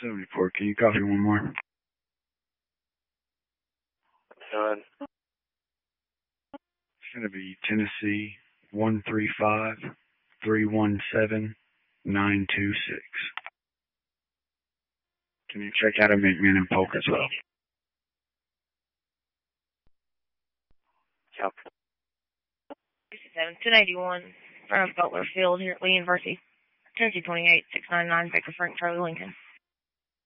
74. Can you copy one more? Done. It's going to be Tennessee 135-317-926. Can you check out a McMinn and Polk as well? Yep. 281 from Butler Field here at Lee University. Tennessee 28, 699, Baker Frank, Charlie Lincoln.